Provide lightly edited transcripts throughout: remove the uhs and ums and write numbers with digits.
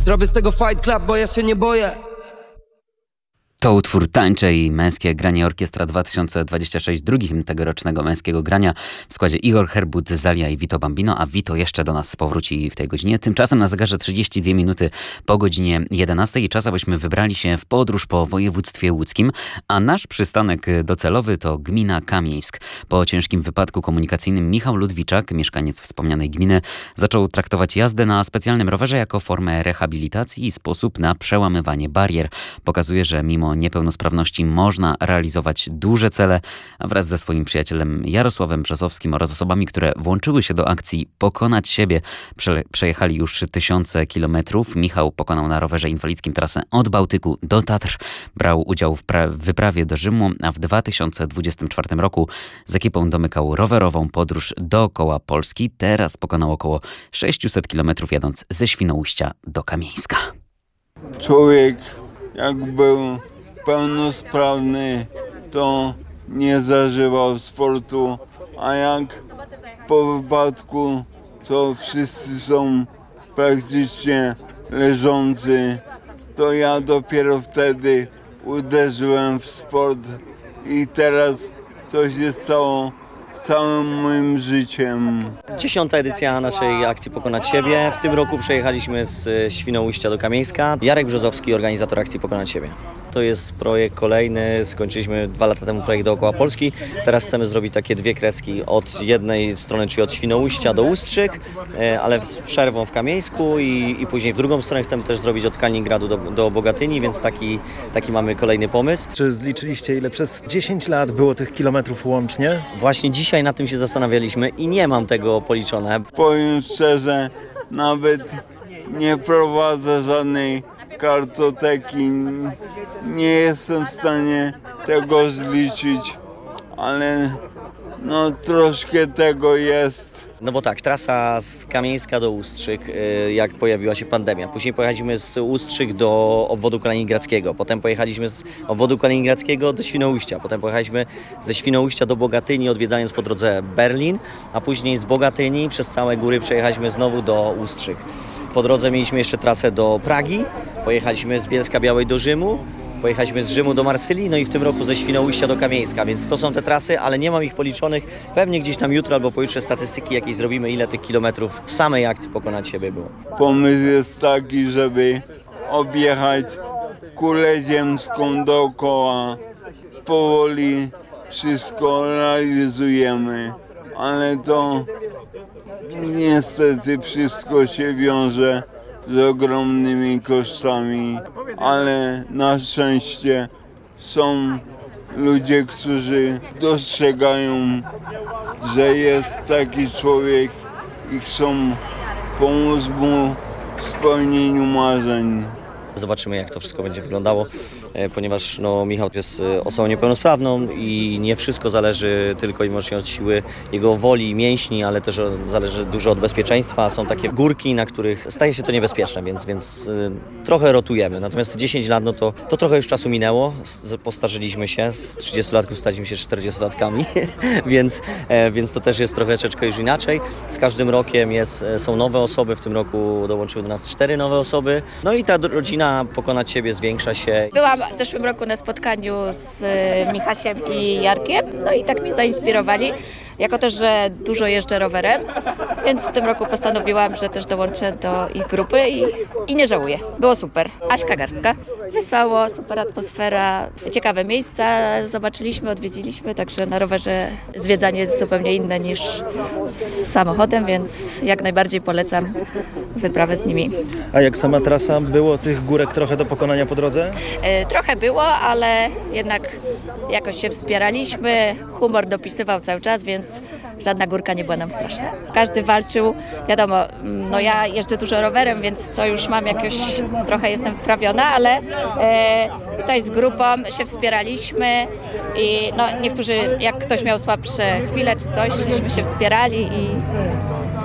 Zrobię z tego fight club, bo ja się nie boję. To utwór Tańcze i Męskie granie Orkiestra 2026 drugim tegorocznego Męskiego Grania w składzie Igor Herbut, Zalia i Vito Bambino, a Vito jeszcze do nas powróci w tej godzinie. Tymczasem na zegarze 32 minuty po godzinie 11 i czas, abyśmy wybrali się w podróż po województwie łódzkim, a nasz przystanek docelowy to gmina Kamieńsk. Po ciężkim wypadku komunikacyjnym Michał Ludwiczak, mieszkaniec wspomnianej gminy, zaczął traktować jazdę na specjalnym rowerze jako formę rehabilitacji i sposób na przełamywanie barier. Pokazuje, że mimo niepełnosprawności można realizować duże cele, a wraz ze swoim przyjacielem Jarosławem Brzozowskim oraz osobami, które włączyły się do akcji Pokonać siebie, przejechali już tysiące kilometrów. Michał pokonał na rowerze inwalidzkim trasę od Bałtyku do Tatr, brał udział w wyprawie do Rzymu, a w 2024 roku z ekipą domykał rowerową podróż dookoła Polski. Teraz pokonał około 600 kilometrów jadąc ze Świnoujścia do Kamieńska. Człowiek jak był pełnosprawny, to nie zażywał sportu, a jak po wypadku, co wszyscy są praktycznie leżący, to ja dopiero wtedy uderzyłem w sport i teraz to się stało całym moim życiem. 10. edycja naszej akcji Pokonać siebie. W tym roku przejechaliśmy z Świnoujścia do Kamieńska. Jarek Brzozowski, organizator akcji Pokonać siebie. To jest projekt kolejny. Skończyliśmy 2 lata temu projekt dookoła Polski. Teraz chcemy zrobić takie 2 kreski od jednej strony, czyli od Świnoujścia do Ustrzyk, ale z przerwą w Kamieńsku i później w drugą stronę chcemy też zrobić od Kaliningradu do Bogatyni, więc taki mamy kolejny pomysł. Czy zliczyliście, ile przez 10 lat było tych kilometrów łącznie? Właśnie dzisiaj nad tym się zastanawialiśmy i nie mam tego policzone. Powiem szczerze, nawet nie prowadzę żadnej kartoteki, nie jestem w stanie tego zliczyć, ale no troszkę tego jest. No bo tak, trasa z Kamieńska do Ustrzyk, jak pojawiła się pandemia. Później pojechaliśmy z Ustrzyk do obwodu kaliningradzkiego. Potem pojechaliśmy z obwodu kaliningradzkiego do Świnoujścia. Potem pojechaliśmy ze Świnoujścia do Bogatyni, odwiedzając po drodze Berlin. A później z Bogatyni przez całe góry przejechaliśmy znowu do Ustrzyk. Po drodze mieliśmy jeszcze trasę do Pragi. Pojechaliśmy z Bielska-Białej do Rzymu. Pojechaliśmy z Rzymu do Marsylii, no i w tym roku ze Świnoujścia do Kamieńska, więc to są te trasy, ale nie mam ich policzonych. Pewnie gdzieś tam jutro albo pojutrze statystyki jakieś zrobimy, ile tych kilometrów w samej akcji Pokonać siebie było. Pomysł jest taki, żeby objechać kulę ziemską dookoła. Powoli wszystko realizujemy, ale to niestety wszystko się wiąże z ogromnymi kosztami, ale na szczęście są ludzie, którzy dostrzegają, że jest taki człowiek i chcą pomóc mu w spełnieniu marzeń. Zobaczymy, jak to wszystko będzie wyglądało, ponieważ Michał jest osobą niepełnosprawną i nie wszystko zależy tylko i wyłącznie od siły jego woli i mięśni, ale też zależy dużo od bezpieczeństwa. Są takie górki, na których staje się to niebezpieczne, więc trochę rotujemy. Natomiast 10 lat, to trochę już czasu minęło, postarzyliśmy się, z 30-latków staliśmy się 40-latkami, więc to też jest troszeczkę już inaczej. Z każdym rokiem są nowe osoby, w tym roku dołączyły do nas 4 nowe osoby. No i ta rodzina Pokonać siebie zwiększa się. Byłam w zeszłym roku na spotkaniu z Michasiem i Jarkiem, no i tak mnie zainspirowali. Jako też, że dużo jeżdżę rowerem, więc w tym roku postanowiłam, że też dołączę do ich grupy i nie żałuję. Było super. Aśka Garstka. Wesoło, super atmosfera, ciekawe miejsca zobaczyliśmy, odwiedziliśmy, także na rowerze zwiedzanie jest zupełnie inne niż z samochodem, więc jak najbardziej polecam wyprawę z nimi. A jak sama trasa, było tych górek trochę do pokonania po drodze? Trochę było, ale jednak jakoś się wspieraliśmy, humor dopisywał cały czas, więc żadna górka nie była nam straszna. Każdy walczył, wiadomo, ja jeżdżę dużo rowerem, więc to już mam jakoś, trochę jestem wprawiona, ale tutaj z grupą się wspieraliśmy i niektórzy, jak ktoś miał słabsze chwile czy coś, żeśmy się wspierali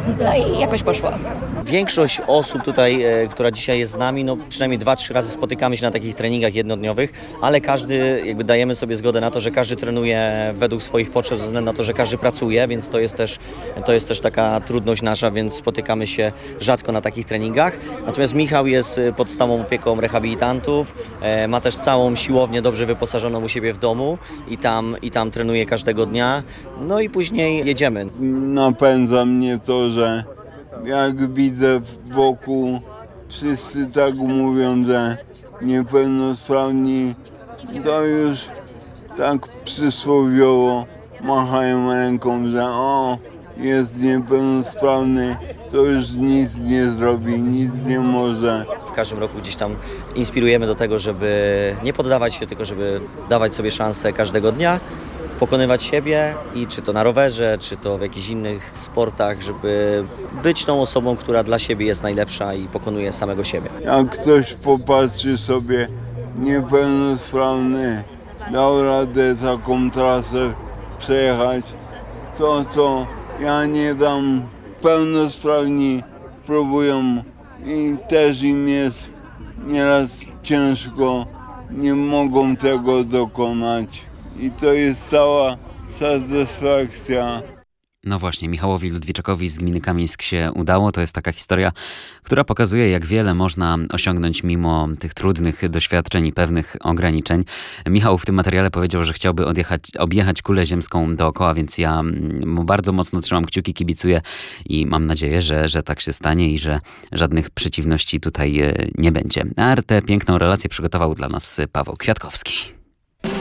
No i jakoś poszło. Większość osób tutaj, która dzisiaj jest z nami, no przynajmniej 2-3 razy spotykamy się na takich treningach jednodniowych, ale każdy, jakby dajemy sobie zgodę na to, że każdy trenuje według swoich potrzeb, ze względu na to, że każdy pracuje, więc to jest też taka trudność nasza, więc spotykamy się rzadko na takich treningach. Natomiast Michał jest pod stałą opieką rehabilitantów, ma też całą siłownię dobrze wyposażoną u siebie w domu i tam trenuje każdego dnia, no i później jedziemy. Napędza mnie to, że jak widzę wokół wszyscy tak mówią, że niepełnosprawni, to już tak przysłowiowo machają ręką, że jest niepełnosprawny, to już nic nie zrobi, nic nie może. W każdym roku gdzieś tam inspirujemy do tego, żeby nie poddawać się, tylko żeby dawać sobie szansę każdego dnia, pokonywać siebie i czy to na rowerze, czy to w jakichś innych sportach, żeby być tą osobą, która dla siebie jest najlepsza i pokonuje samego siebie. Jak ktoś popatrzy sobie, niepełnosprawny dał radę taką trasę przejechać, to co ja nie dam, pełnosprawni próbują i też im jest nieraz ciężko, nie mogą tego dokonać i to jest cała satysfakcja. No właśnie, Michałowi Ludwiczakowi z gminy Kamieńsk się udało. To jest taka historia, która pokazuje, jak wiele można osiągnąć mimo tych trudnych doświadczeń i pewnych ograniczeń. Michał w tym materiale powiedział, że chciałby objechać kulę ziemską dookoła, więc ja mu bardzo mocno trzymam kciuki, kibicuję i mam nadzieję, że tak się stanie i że żadnych przeciwności tutaj nie będzie. A tę piękną relację przygotował dla nas Paweł Kwiatkowski.